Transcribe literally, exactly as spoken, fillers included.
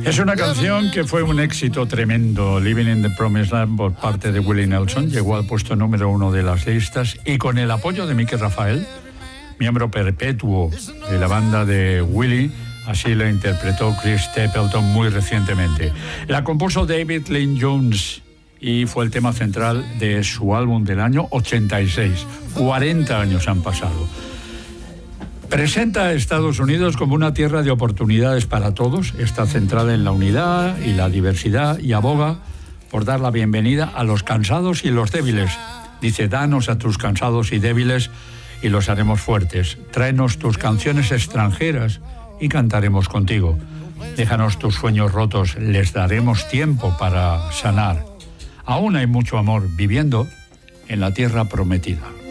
Es una canción que fue un éxito tremendo. Living in the Promised Land por parte de Willie Nelson llegó al puesto número uno de las listas y con el apoyo de Mickey Rafael, miembro perpetuo de la banda de Willie, así la interpretó Chris Stapleton muy recientemente. La compuso David Lynn Jones y fue el tema central de su álbum del año ochenta y seis. cuarenta años han pasado. Presenta a Estados Unidos como una tierra de oportunidades para todos. Está centrada en la unidad y la diversidad y aboga por dar la bienvenida a los cansados y los débiles. Dice, danos a tus cansados y débiles y los haremos fuertes. Tráenos tus canciones extranjeras y cantaremos contigo. Déjanos tus sueños rotos, les daremos tiempo para sanar. Aún hay mucho amor viviendo en la tierra prometida.